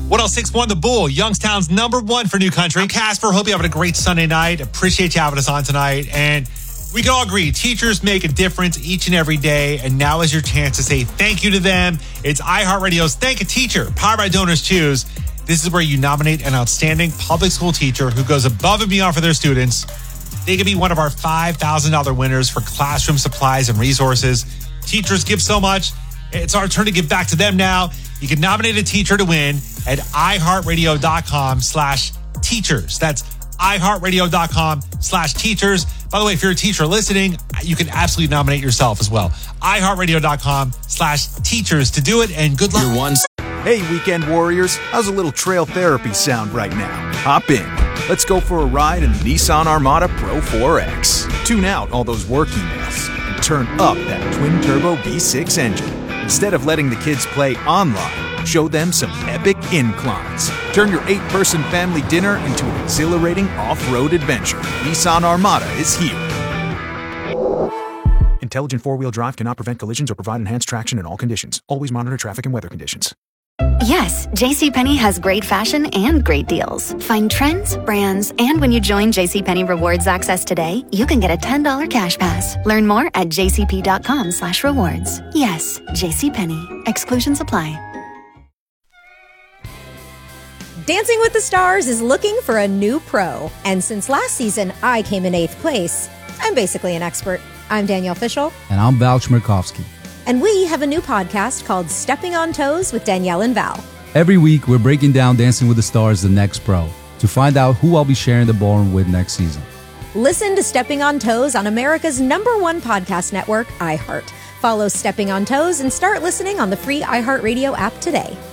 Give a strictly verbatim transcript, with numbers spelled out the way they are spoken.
one oh six point one The Bull, Youngstown's number one for new country. I'm Casper. Hope you're having a great Sunday night. Appreciate you having us on tonight. And we can all agree, teachers make a difference each and every day. And now is your chance to say thank you to them. It's iHeartRadio's Thank a Teacher, powered by Donors Choose. This is where you nominate an outstanding public school teacher who goes above and beyond for their students. They could be one of our five thousand dollars winners for classroom supplies and resources. Teachers give so much. It's our turn to give back to them now. You can nominate a teacher to win at iHeartRadio.com slash teachers. That's iHeartRadio.com slash teachers. By the way, if you're a teacher listening, you can absolutely nominate yourself as well. iHeartRadio.com slash teachers to do it, and good luck. Your one. Hey, weekend warriors. How's a little trail therapy sound right now? Hop in. Let's go for a ride in the Nissan Armada Pro four X. Tune out all those work emails and turn up that twin-turbo V six engine. Instead of letting the kids play online, show them some epic inclines. Turn your eight-person family dinner into an exhilarating off-road adventure. Nissan Armada is here. Intelligent four-wheel drive cannot prevent collisions or provide enhanced traction in all conditions. Always monitor traffic and weather conditions. Yes, JCPenney has great fashion and great deals. Find trends, brands, and when you join JCPenney Rewards Access today, you can get a ten dollars cash pass. Learn more at jcp.com slash rewards. Yes, JCPenney. Exclusions apply. Dancing with the Stars is looking for a new pro. And since last season, I came in eighth place, I'm basically an expert. I'm Danielle Fishel. And I'm Val Chmerkovskiy. And we have a new podcast called Stepping on Toes with Danielle and Val. Every week, we're breaking down Dancing with the Stars, the next pro, to find out who I'll be sharing the ballroom with next season. Listen to Stepping on Toes on America's number one podcast network, iHeart. Follow Stepping on Toes and start listening on the free iHeartRadio app today.